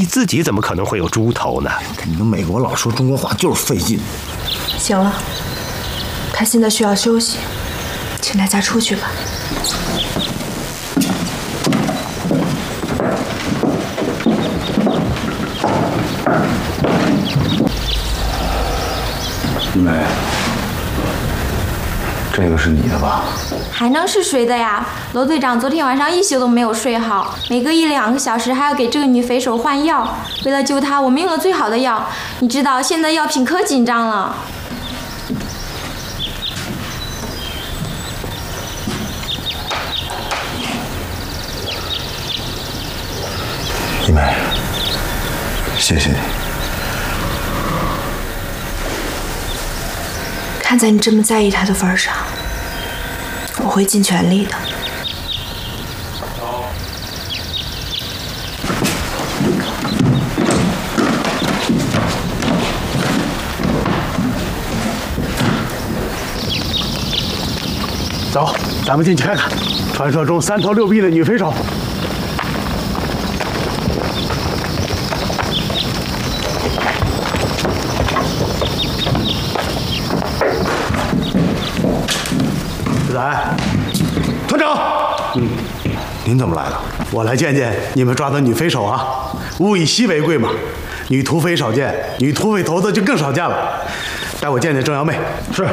你自己怎么可能会有猪头呢？ 你跟美国佬说中国话就是费劲。 行了，他现在需要休息，请大家出去吧。 玉梅，这个是你的吧？ 还能是谁的呀？罗队长昨天晚上一宿都没有睡好，每隔1-2个小时还要给这个女匪首换药。为了救她，我们用了最好的药。你知道现在药品可紧张了。 玉梅，谢谢你。 看在你这么在意他的份上，我会尽全力的。 走，咱们进去看看，传说中3头6臂的女匪首。子安，团长， 您怎么来了？ 我来见见你们抓的女匪首啊！物以稀为贵嘛，女土匪少见，女土匪头子就更少见了。带我见见郑瑶妹。 是。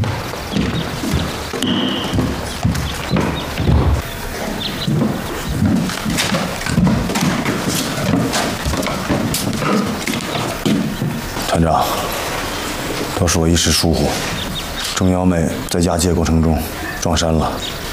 团长，都是我一时疏忽。郑瑶妹在押解过程中撞山了。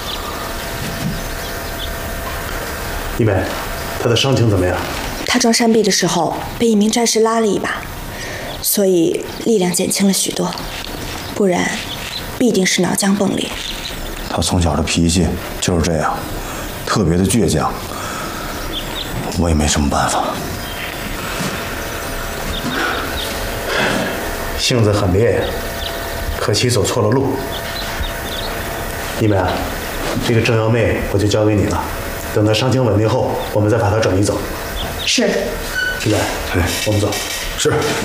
一梅，她的伤情怎么样？ 她撞山壁的时候被一名战士拉了一把，所以力量减轻了许多，不然必定是脑浆迸裂。 她从小的脾气就是这样，特别的倔强，我也没什么办法。 性子很烈呀，可惜走错了路。一梅啊，这个郑瑶妹我就交给你了，等她伤情稳定后，我们再把她转移走。 是。 现在，我们走。 是。